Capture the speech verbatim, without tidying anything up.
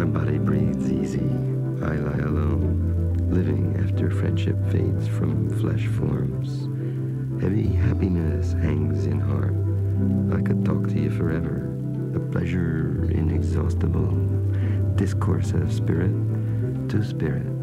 My body breathes easy. I lie alone, living after friendship fades from flesh forms. Heavy happiness hangs in heart. I could talk to you forever. A pleasure inexhaustible. Discourse of spirit to spirit.